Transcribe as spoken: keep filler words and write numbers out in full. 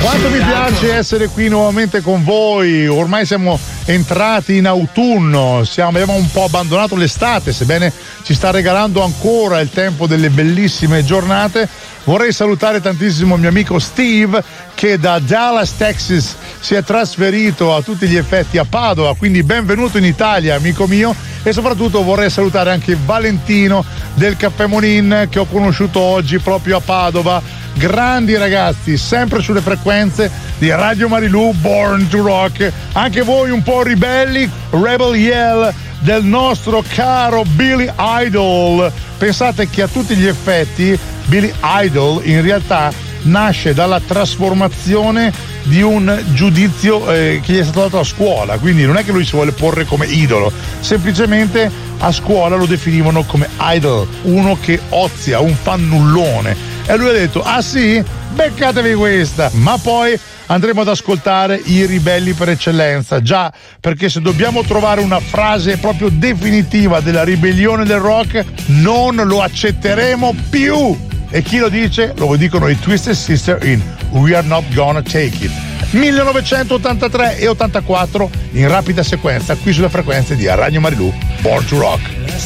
Quanto mi piace essere qui nuovamente con voi. Ormai siamo entrati in autunno, siamo, abbiamo un po' abbandonato l'estate, sebbene ci sta regalando ancora il tempo delle bellissime giornate. Vorrei salutare tantissimo il mio amico Steve, che da Dallas, Texas si è trasferito a tutti gli effetti a Padova, quindi benvenuto in Italia, amico mio. E soprattutto vorrei salutare anche Valentino del Caffè Monin, che ho conosciuto oggi proprio a Padova. Grandi ragazzi, sempre sulle frequenze di Radio Marilù, Born to Rock. Anche voi un po' ribelli, Rebel Yell del nostro caro Billy Idol. Pensate che a tutti gli effetti Billy Idol in realtà nasce dalla trasformazione di un giudizio eh, che gli è stato dato a scuola, quindi non è che lui si vuole porre come idolo, semplicemente a scuola lo definivano come idol, uno che ozia, un fannullone, e lui ha detto ah sì, beccatevi questa. Ma poi andremo ad ascoltare i ribelli per eccellenza, già, perché se dobbiamo trovare una frase proprio definitiva della ribellione del rock, non lo accetteremo più. E chi lo dice? Lo dicono i Twisted Sister in We Are Not Gonna Take It. millenovecentottantatré e ottantaquattro in rapida sequenza qui sulle frequenze di Radio Marilù, Born to Rock.